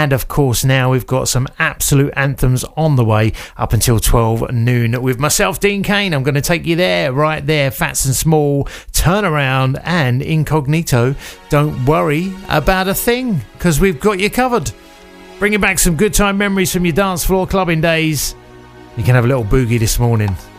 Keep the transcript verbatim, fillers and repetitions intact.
And of course, now we've got some absolute anthems on the way up until twelve noon with myself, Dean Kane. I'm going to take you there, right there, Fats and Small, Turn Around, and Incognito. Don't worry about a thing, because we've got you covered. Bringing back some good time memories from your dance floor clubbing days. You can have a little boogie this morning.